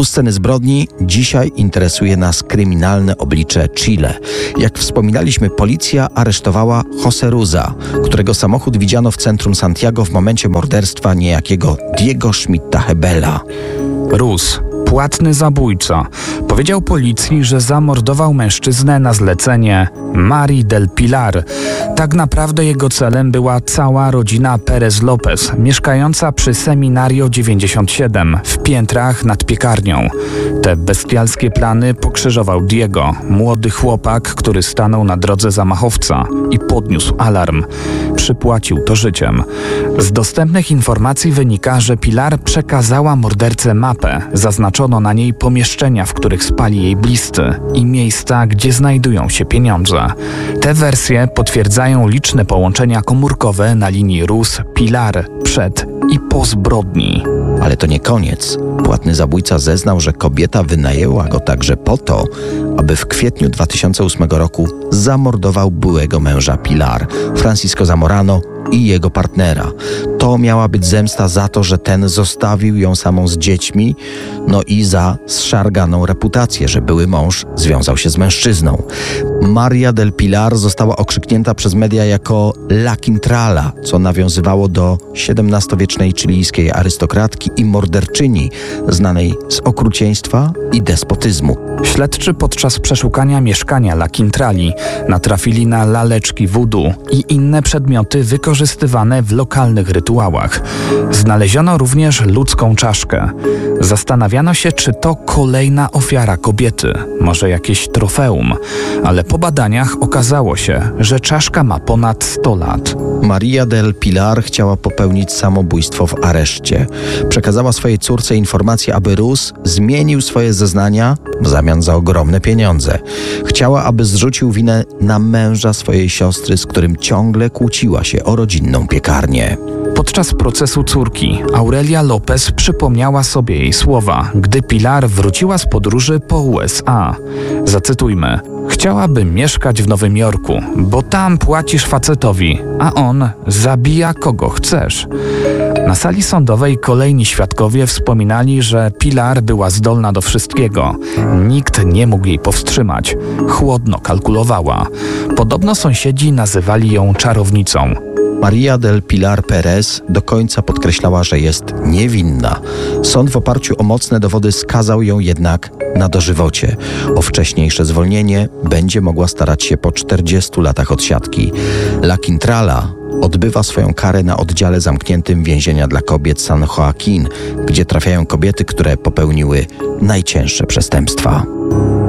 Tu sceny zbrodni. Dzisiaj interesuje nas kryminalne oblicze Chile. Jak wspominaliśmy, policja aresztowała José Ruza, którego samochód widziano w centrum Santiago w momencie morderstwa niejakiego Diego Schmidta Hebela. Ruz, płatny zabójca, powiedział policji, że zamordował mężczyznę na zlecenie Marii del Pilar. Tak naprawdę jego celem była cała rodzina Pérez López, mieszkająca przy Seminario 97 w piętrach nad piekarnią. Te bestialskie plany pokrzyżował Diego, młody chłopak, który stanął na drodze zamachowca i podniósł alarm. Przypłacił to życiem. Z dostępnych informacji wynika, że Pilar przekazała mordercy mapę. Zaznaczono na niej pomieszczenia, w których spali jej bliscy i miejsca, gdzie znajdują się pieniądze. Te wersje potwierdzają liczne połączenia komórkowe na linii Ruz-Pilar przed i po zbrodni. Ale to nie koniec. Płatny zabójca zeznał, że kobieta wynajęła go także po to, aby w kwietniu 2008 roku zamordował byłego męża Pilar, Francisco Zamorano, i jego partnera. To miała być zemsta za to, że ten zostawił ją samą z dziećmi, no i za zszarganą reputację, że były mąż związał się z mężczyzną. Maria del Pilar została okrzyknięta przez media jako La Quintrala, co nawiązywało do XVII-wiecznej chilijskiej arystokratki i morderczyni, znanej z okrucieństwa i despotyzmu. Śledczy podczas przeszukania mieszkania La Quintrali natrafili na laleczki voodoo i inne przedmioty wykorzystywane w lokalnych rytuałach. Znaleziono również ludzką czaszkę. Zastanawiano się, czy to kolejna ofiara kobiety, może jakieś trofeum, ale po badaniach okazało się, że czaszka ma ponad 100 lat. Maria del Pilar chciała popełnić samobójstwo w areszcie. Przekazała swojej córce informację, aby Ruz zmienił swoje zeznania w zamian za ogromne pieniądze. Chciała, aby zrzucił winę na męża swojej siostry, z którym ciągle kłóciła się o rodzinną piekarnię. Podczas procesu córki Aurelia López przypomniała sobie jej słowa, gdy Pilar wróciła z podróży po USA. Zacytujmy: chciałaby mieszkać w Nowym Jorku, bo tam płacisz facetowi, a on zabija kogo chcesz. Na sali sądowej kolejni świadkowie wspominali, że Pilar była zdolna do wszystkiego. Nikt nie mógł jej powstrzymać. Chłodno kalkulowała. Podobno sąsiedzi nazywali ją czarownicą. Maria del Pilar Pérez do końca podkreślała, że jest niewinna. Sąd w oparciu o mocne dowody skazał ją jednak na dożywocie. O wcześniejsze zwolnienie będzie mogła starać się po 40 latach odsiadki. La Quintrala odbywa swoją karę na oddziale zamkniętym więzienia dla kobiet San Joaquín, gdzie trafiają kobiety, które popełniły najcięższe przestępstwa.